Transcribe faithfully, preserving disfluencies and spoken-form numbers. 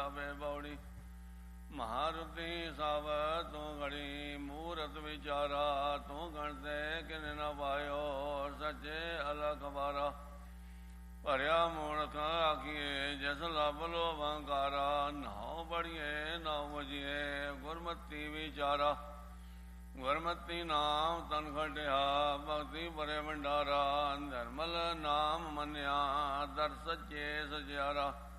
ਜਾਵੇ ਬੌੜੀ। ਮਹਾਰੁਤੀ ਸਭ ਤੂੰ ਘੜੀ ਮੂਰਤ ਵਿਚਾਰਾ, ਤੂੰ ਗਣਤੇ ਕਿਨ ਨ ਪਾਇਓ ਸੱਚੇ ਅਲਖ ਬਾਰਾ। ਭਰਿਆ ਮੂਰਖ ਆਖੀਏ ਜਿਸ ਲੱਭ ਲੋ ਵੰਕਾਰਾ, ਨਾਉ ਬੜੀਏ ਨਾਉ ਵਜੀਏ ਗੁਰਮਤੀ ਵਿਚਾਰਾ। ਗੁਰਮਤੀ ਨਾਮ ਤਨ ਖਟਿਆ ਭਗਤੀ ਭਰੇ ਭੰਡਾਰਾ, ਨਿਰਮਲ ਨਾਮ ਮੰਨਿਆ ਦਰ ਸੱਚੇ ਸਚਿਆਰਾ।